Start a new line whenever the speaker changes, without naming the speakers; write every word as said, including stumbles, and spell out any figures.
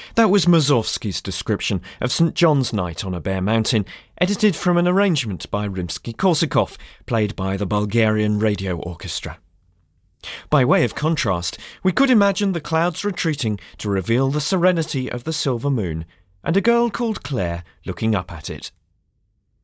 That was Mussorgsky's description of St John's Night on a Bare Mountain, edited from an arrangement by Rimsky-Korsakov, played by the Bulgarian Radio Orchestra. By way of contrast, we could imagine the clouds retreating to reveal the serenity of the silver moon, and a girl called Claire looking up at it.